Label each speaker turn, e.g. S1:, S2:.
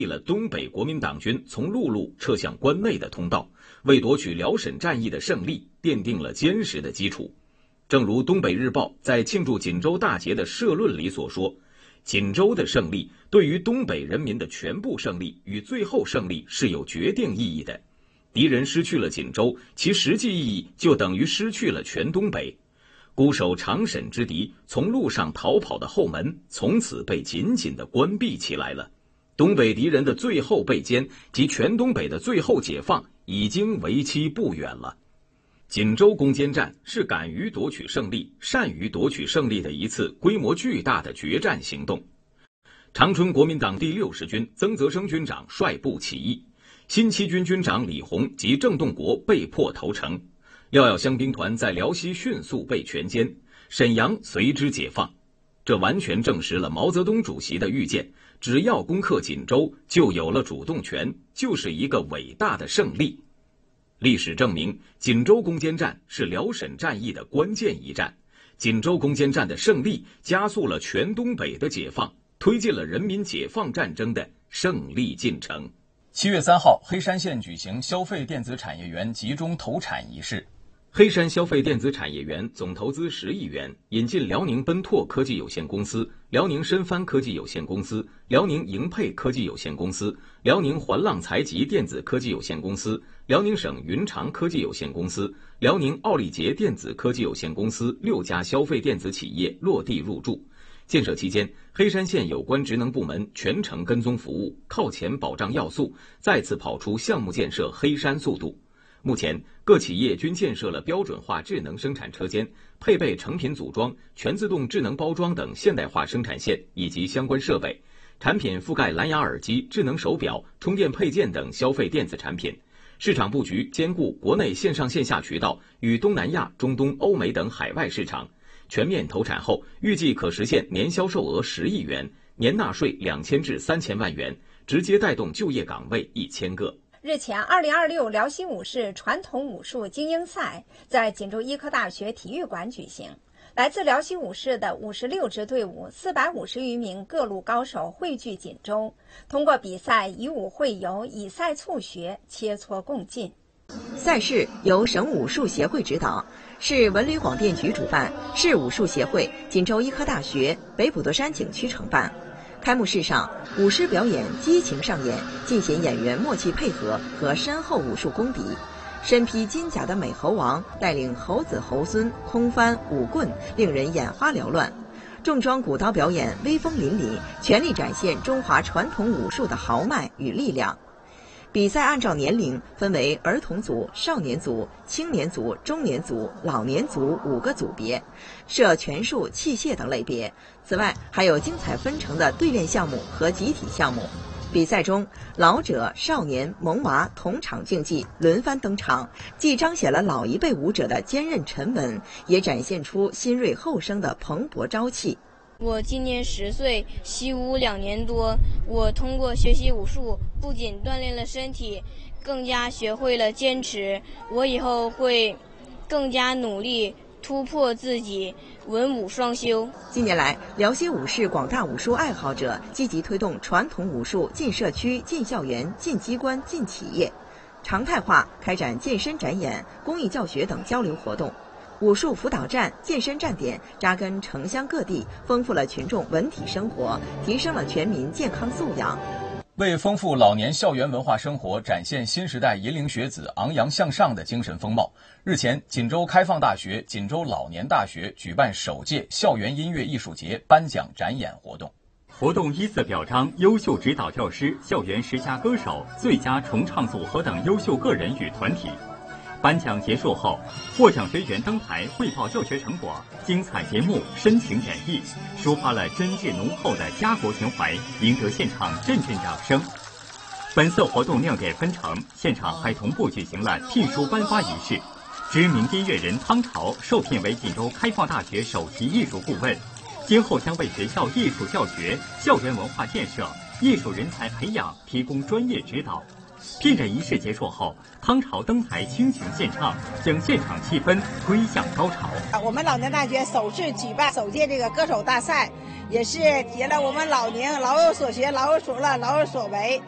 S1: 了东北国民党军从陆路撤向关内的通道，为夺取辽沈战役的胜利奠定了坚实的基础。正如《东北日报》在庆祝锦州大捷的社论里所说，锦州的胜利对于东北人民的全部胜利与最后胜利是有决定意义的。敌人失去了锦州，其实际意义就等于失去了全东北。固守长沈之敌从路上逃跑的后门从此被紧紧地关闭起来了。东北敌人的最后被歼及全东北的最后解放已经为期不远了。锦州攻坚战是敢于夺取胜利、善于夺取胜利的一次规模巨大的决战行动。长春国民党第60军曾泽生军长率部起义，新七军军长李鸿及郑洞国被迫投诚，6.1香兵团在辽西迅速被全歼，沈阳随之解放。这完全证实了毛泽东主席的预见，只要攻克锦州，就有了主动权，就是一个伟大的胜利。历史证明，锦州攻坚战是辽沈战役的关键一战。锦州攻坚战的胜利加速了全东北的解放，推进了人民解放战争的胜利进程。
S2: 7月3号，黑山县举行消费电子产业园集中投产仪式。
S1: 黑山消费电子产业园总投资10亿元，引进辽宁奔拓科技有限公司、辽宁申帆科技有限公司、辽宁盈沛科技有限公司、辽宁环浪财集电子科技有限公司、辽宁省云长科技有限公司、辽宁奥利捷电子科技有限公司6家消费电子企业落地入驻。建设期间，黑山县有关职能部门全程跟踪服务，靠前保障要素，再次跑出项目建设黑山速度。目前，各企业均建设了标准化智能生产车间，配备成品组装、全自动智能包装等现代化生产线以及相关设备，产品覆盖蓝牙耳机、智能手表、充电配件等消费电子产品。市场布局兼顾国内线上线下渠道与东南亚、中东、欧美等海外市场。全面投产后，预计可实现年销售额10亿元，年纳税2000至3000万元，直接带动就业岗位1000个。
S3: 日前，2026辽西武士传统武术精英赛在锦州医科大学体育馆举行。来自辽西武士的56支队伍，450余名各路高手汇聚锦州，通过比赛以武会友，以赛促学，切磋共进。
S4: 赛事由省武术协会指导，市文旅广电局主办，市武术协会、锦州医科大学、北普陀山景区承办。开幕式上，舞狮表演激情上演，尽显演员默契配合和深厚武术功底。身披金甲的美猴王带领猴子猴孙空翻舞棍，令人眼花缭乱。重装古刀表演威风凛凛，全力展现中华传统武术的豪迈与力量。比赛按照年龄分为儿童组、少年组、青年组、中年组、老年组5个组别，设拳术、器械等类别。此外，还有精彩纷呈的对练项目和集体项目。比赛中，老者、少年、萌娃同场竞技，轮番登场，既彰显了老一辈武者的坚韧沉稳，也展现出新锐后生的蓬勃朝气。
S5: 我今年10岁，习武2年多。我通过学习武术，不仅锻炼了身体，更加学会了坚持。我以后会更加努力，突破自己，文武双修。
S4: 近年来，辽西武士广大武术爱好者积极推动传统武术进社区、进校园、进机关、进企业，常态化开展健身展演、公益教学等交流活动。武术辅导站、健身站点扎根城乡各地，丰富了群众文体生活，提升了全民健康素养。
S2: 为丰富老年校园文化生活，展现新时代银龄学子昂扬向上的精神风貌，日前，锦州开放大学、锦州老年大学举办首届校园音乐艺术节颁奖展演活动。
S6: 活动依次表彰优秀指导教师、校园10佳歌手、最佳重唱组合等优秀个人与团体。颁奖结束后，获奖学员登台汇报教学成果，精彩节目深情演绎，抒发了真挚浓厚的家国情怀，赢得现场阵阵掌声。本次活动亮点纷呈，现场还同步举行了聘书颁发仪式。知名音乐人汤潮受聘为锦州开放大学首席艺术顾问，今后将为学校艺术教学、校园文化建设、艺术人才培养提供专业指导。聘任仪式结束后，汤潮登台倾情献唱，将现场气氛推向高潮。
S7: 我们老年大学首次举办首届这个歌手大赛，也是体现了我们老宁老有所学、老有所乐、老有所为，